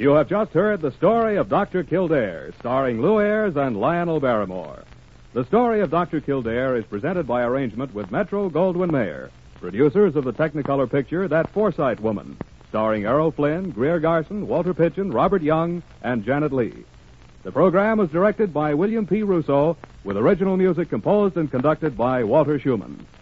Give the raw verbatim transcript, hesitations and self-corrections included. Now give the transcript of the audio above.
You have just heard the story of Doctor Kildare, starring Lou Ayres and Lionel Barrymore. The story of Doctor Kildare is presented by arrangement with Metro Goldwyn Mayer, producers of the Technicolor picture That Forsyte Woman, starring Errol Flynn, Greer Garson, Walter Pitchin, Robert Young, and Janet Leigh. The program was directed by William P. Russo, with original music composed and conducted by Walter Schumann.